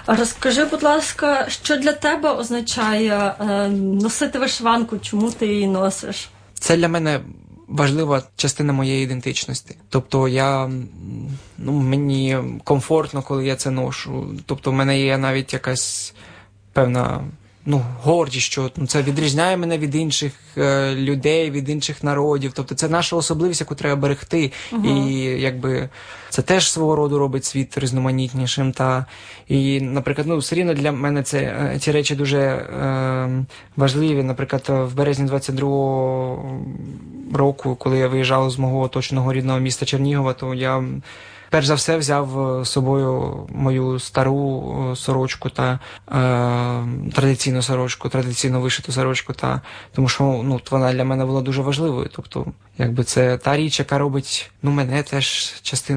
Розкажи, будь ласка, що для тебе означає носити вишиванку? Чому ти її носиш? Це для мене важлива частина моєї ідентичності. Тобто мені комфортно, коли я це ношу. Тобто в мене є навіть якась певна гордість, що це відрізняє мене від інших людей, від інших народів. Тобто це наша особливість, яку треба берегти. І якби це теж свого роду робить світ різноманітнішим. І, наприклад, все рівно для мене ці речі дуже важливі. Наприклад, в березні 22-го року, коли я виїжджав з мого оточеного рідного міста Чернігова, то я перш за все взяв з собою мою стару сорочку та традиційну сорочку, традиційно вишиту сорочку, тому що вона для мене була дуже важливою. Тобто, якби це та річ, яка робить мене теж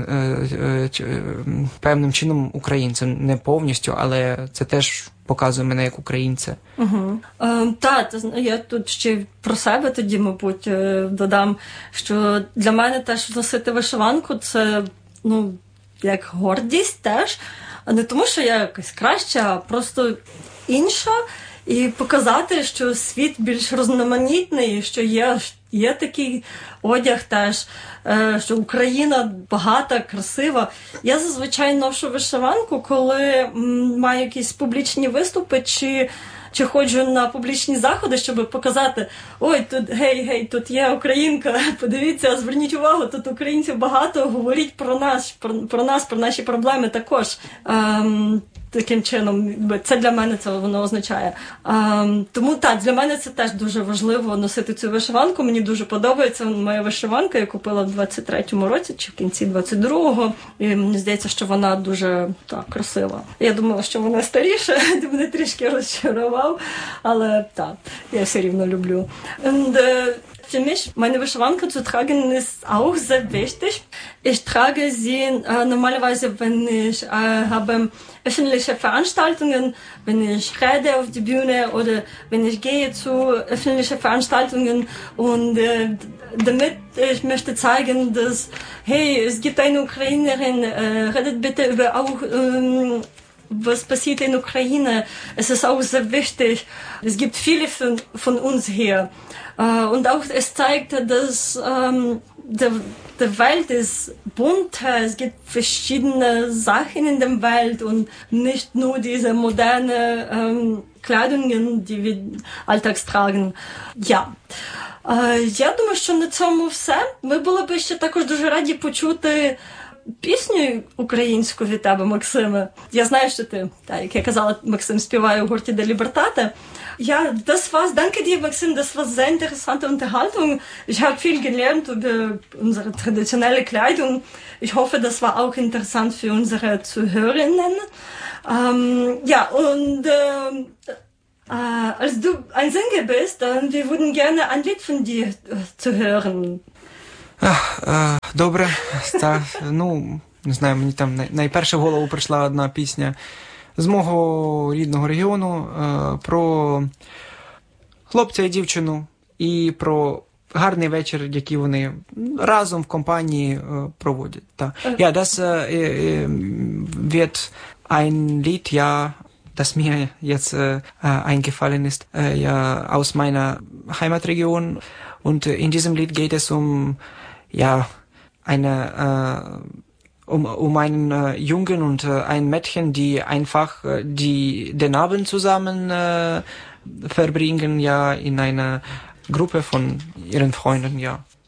певним чином українцем, не повністю, але це теж показує мене як українця. Так, я тут ще про себе тоді, мабуть, додам, що для мене теж носити вишиванку – це як гордість теж, а не тому, що я якась краща, а просто інша, і показати, що світ більш різноманітний, що є такий одяг теж, що Україна багата, красива. Я зазвичай ношу вишиванку, коли маю якісь публічні виступи, чи ходжу на публічні заходи, щоб показати, ой, тут, гей, тут є українка, подивіться, зверніть увагу, тут українців багато, говоріть про нас, про наші проблеми також. Таким чином, це для мене це воно означає. Тому так, для мене це теж дуже важливо носити цю вишиванку. Мені дуже подобається моя вишиванка, я купила в 23-му році чи в кінці 22-го. І мені здається, що вона дуже красива. Я думала, що вона старіша, ти мене трішки розчарував, але так, я все рівно люблю. Für mich, meine Wishwanka zu tragen, ist auch sehr wichtig. Ich trage sie normalerweise, wenn ich habe öffentliche Veranstaltungen, wenn ich rede auf die Bühne oder wenn ich gehe zu öffentlichen Veranstaltungen und damit ich möchte zeigen, dass, hey, es gibt eine Ukrainerin, redet bitte über auch was passiert in Ukraine. Es ist auch sehr wichtig. Es gibt viele von uns hier. Und auch es zeigt, dass der Welt ist bunt. Es gibt verschiedene Sachen in der Welt und nicht nur diese moderne Kleidungen, die wir alltags tragen. Ja. Я думаю, що на цьому все. Ми були б ще також дуже раді почути пісню українську від тебе, Максиме. Я знаю, що ти, як я казала, Максим співає у гурті «Де Лібертате». Ja, danke dir, Maxim, das war sehr interessante Unterhaltung. Ich habe viel gelernt über unsere traditionelle Kleidung. Ich hoffe, das war auch interessant für unsere Zuhörerinnen. Als du ein Sänger bist, wir würden gerne ein Lied von dir zu hören. Добре. Не знаю, мені там найперше в голову прийшла одна пісня з мого рідного регіону про хлопця і дівчину і про гарний вечір, який вони разом в компанії проводять. Ja, das wird ein Lied, das mir jetzt eingefallen ist, aus meiner Heimatregion. Und in diesem Lied geht es um einen Jungen und ein Mädchen, die einfach den Abend zusammen verbringen, in einer Gruppe von ihren Freunden,